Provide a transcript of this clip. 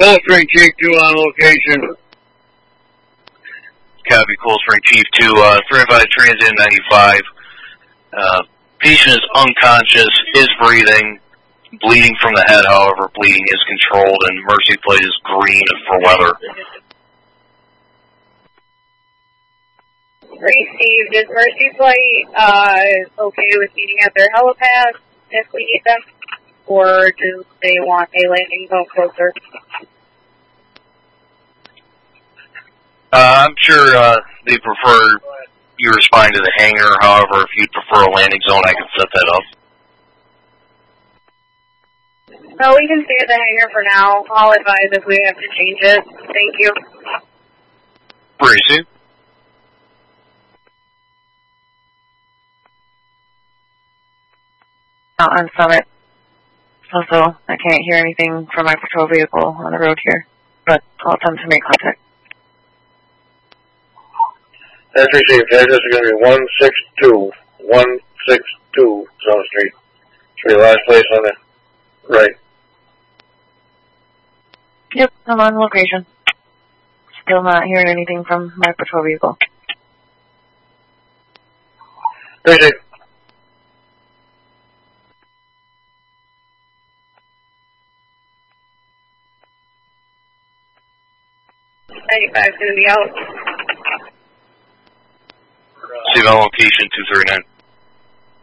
Coldstream Chief 2 on location. Copy, Coldstream Chief 2, 305 Transient 95. Patient is unconscious, is breathing, bleeding from the head, however, bleeding is controlled, and Mercy plate is green for weather. Received. Is Mercy Flight okay with meeting at their helipad if we need them? Or do they want a landing zone closer? I'm sure they prefer you respond to the hangar. However, if you prefer a landing zone, I can set that up. No, we can stay at the hangar for now. I'll advise if we have to change it. Thank you. Bracy. Out on Summit. Also, I can't hear anything from my patrol vehicle on the road here, but I'll attempt to make contact. That's received. Address is going to be 162 Zone Street. Should be the last place on the right. Yep, I'm on location. Still not hearing anything from my patrol vehicle. Appreciate it. Going to be out. Save on location 239.